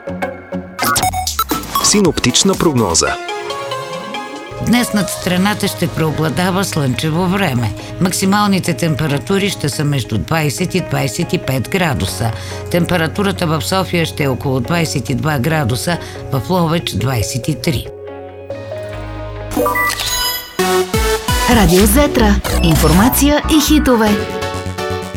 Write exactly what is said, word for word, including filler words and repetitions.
Синоптична прогноза. Днес над страната ще преобладава слънчево време. Максималните температури ще са между двайсет и двайсет и пет градуса. Температурата в София ще е около двайсет и два градуса, в Ловеч двайсет и три. Радио Зетра. Информация и хитове.